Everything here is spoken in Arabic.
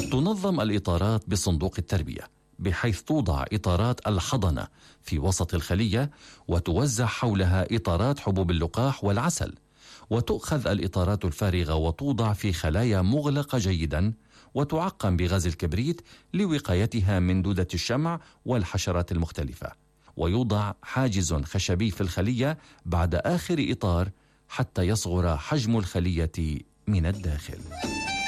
تنظم الإطارات بصندوق التربية، بحيث توضع إطارات الحضنة في وسط الخلية، وتوزع حولها إطارات حبوب اللقاح والعسل، وتؤخذ الإطارات الفارغة وتوضع في خلايا مغلقة جيدا، وتعقم بغاز الكبريت لوقايتها من دودة الشمع والحشرات المختلفة، ويوضع حاجز خشبي في الخلية بعد آخر إطار حتى يصغر حجم الخلية من الداخل.